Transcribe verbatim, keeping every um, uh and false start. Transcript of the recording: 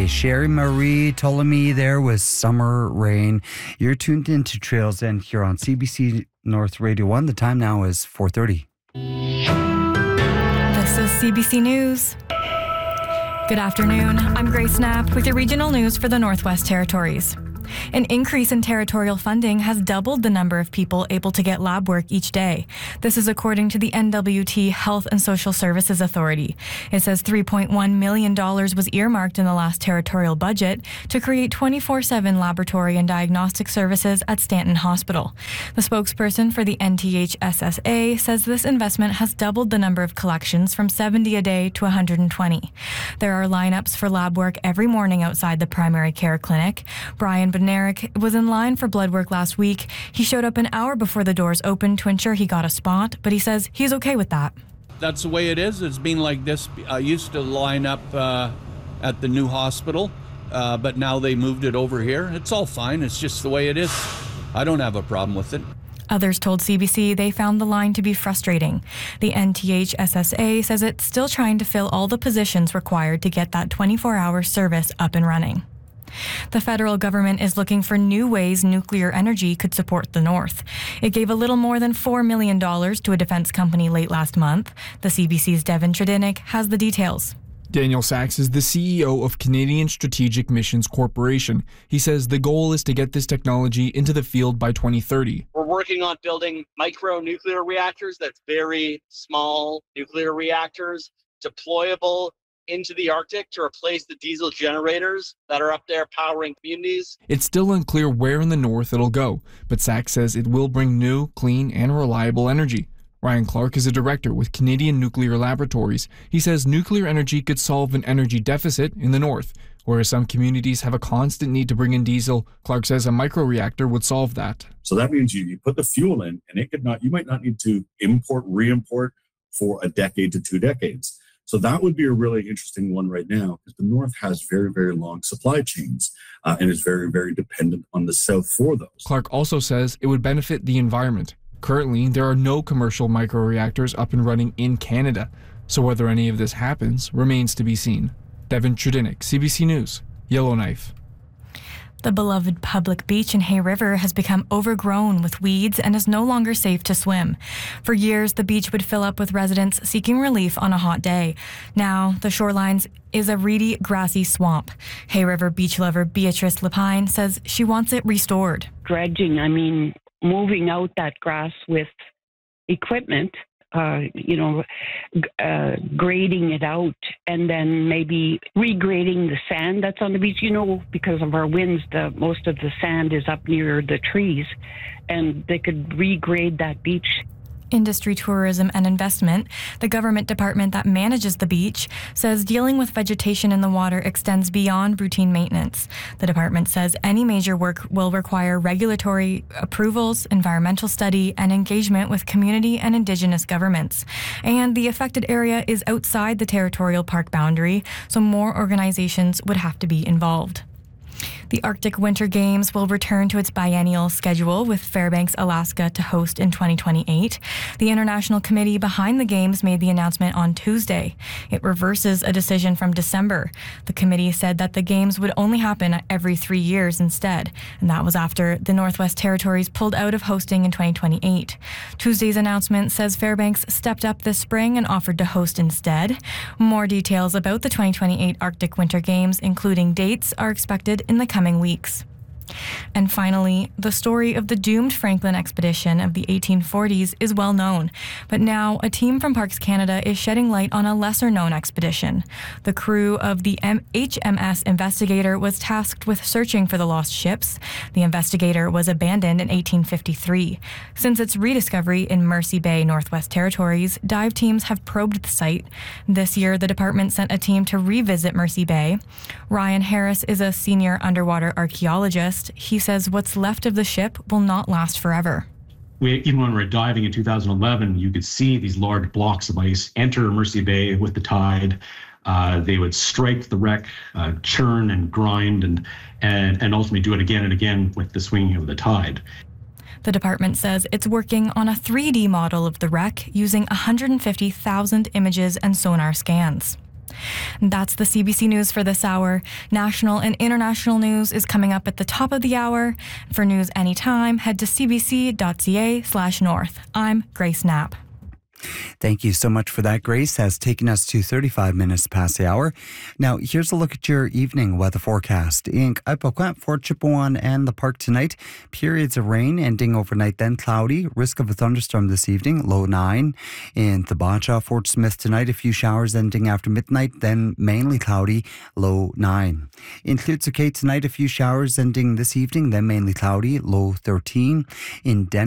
today. Sherry Marie Ptolemy there with Summer Rain. You're tuned into Trails End here on C B C North Radio one. The time now is four thirty. This is C B C News. Good afternoon. I'm Grace Knapp with your regional news for the Northwest Territories. An increase in territorial funding has doubled the number of people able to get lab work each day. This is according to the N W T Health and Social Services Authority. It says three point one million dollars was earmarked in the last territorial budget to create twenty-four seven laboratory and diagnostic services at Stanton Hospital. The spokesperson for the N T H S S A says this investment has doubled the number of collections from seventy a day to one hundred twenty. There are lineups for lab work every morning outside the primary care clinic. Brian Bednarik was in line for blood work last week. He showed up an hour before the doors opened to ensure he got a spot, but he says he's okay with that. That's the way it is. It's been like this. I used to line up uh, at the new hospital, uh, but now they moved it over here. It's all fine. It's just the way it is. I don't have a problem with it. Others told C B C they found the line to be frustrating. The N T H S S A says it's still trying to fill all the positions required to get that twenty-four hour service up and running. The federal government is looking for new ways nuclear energy could support the North. It gave a little more than four million dollars to a defense company late last month. The C B C's Devin Trudinick has the details. Daniel Sachs is the C E O of Canadian Strategic Missions Corporation. He says the goal is to get this technology into the field by twenty thirty. We're working on building micro-nuclear reactors, that's very small nuclear reactors, deployable into the Arctic to replace the diesel generators that are up there powering communities. It's still unclear where in the north it'll go, but Sachs says it will bring new, clean, and reliable energy. Ryan Clark is a director with Canadian Nuclear Laboratories. He says nuclear energy could solve an energy deficit in the north, whereas some communities have a constant need to bring in diesel. Clark says a microreactor would solve that. So that means you, you put the fuel in, and it could not. You might not need to import, re-import for a decade to two decades. So that would be a really interesting one right now, because the North has very, very long supply chains uh, and is very, very dependent on the South for those. Clark also says it would benefit the environment. Currently, there are no commercial microreactors up and running in Canada, so whether any of this happens remains to be seen. Devin Trudinick, C B C News, Yellowknife. The beloved public beach in Hay River has become overgrown with weeds and is no longer safe to swim. For years, the beach would fill up with residents seeking relief on a hot day. Now, the shorelines is a reedy, grassy swamp. Hay River beach lover Beatrice Lapine says she wants it restored. Dredging, I mean, moving out that grass with equipment, uh, you know, uh, grading it out, and then maybe regrading the sand that's on the beach. You know, because of our winds, the most of the sand is up near the trees, and they could regrade that beach. Industry, Tourism and Investment, the government department that manages the beach, says dealing with vegetation in the water extends beyond routine maintenance. The department says any major work will require regulatory approvals, environmental study, and engagement with community and Indigenous governments. And the affected area is outside the territorial park boundary, so more organizations would have to be involved. The Arctic Winter Games will return to its biennial schedule, with Fairbanks, Alaska to host in twenty twenty-eight. The international committee behind the Games made the announcement on Tuesday. It reverses a decision from December. The committee said that the Games would only happen every three years instead, and that was after the Northwest Territories pulled out of hosting in twenty twenty-eight. Tuesday's announcement says Fairbanks stepped up this spring and offered to host instead. More details about the twenty twenty-eight Arctic Winter Games, including dates, are expected in the coming weeks. And finally, the story of the doomed Franklin expedition of the eighteen forties is well known, but now a team from Parks Canada is shedding light on a lesser-known expedition. The crew of the H M S Investigator was tasked with searching for the lost ships. The Investigator was abandoned in eighteen fifty-three. Since its rediscovery in Mercy Bay, Northwest Territories, dive teams have probed the site. This year, the department sent a team to revisit Mercy Bay. Ryan Harris is a senior underwater archaeologist. He says what's left of the ship will not last forever. We, even when we were diving in two thousand eleven, you could see these large blocks of ice enter Mercy Bay with the tide. Uh, they would strike the wreck, uh, churn and grind, and, and, and ultimately do it again and again with the swinging of the tide. The department says it's working on a three D model of the wreck using one hundred fifty thousand images and sonar scans. That's the C B C News for this hour. National and international news is coming up at the top of the hour. For news anytime, head to cbc.ca slash north. I'm Grace Knapp. Thank you so much for that, Grace. Has taken us to thirty-five minutes past the hour. Now, here's a look at your evening weather forecast. In Kaipakwet, Fort Chipewyan, and the park tonight, periods of rain ending overnight, then cloudy. Risk of a thunderstorm this evening, low nine. In Thibacha, Fort Smith tonight, a few showers ending after midnight, then mainly cloudy, low nine. In Tlutsuke tonight, a few showers ending this evening, then mainly cloudy, low thirteen. In Denver,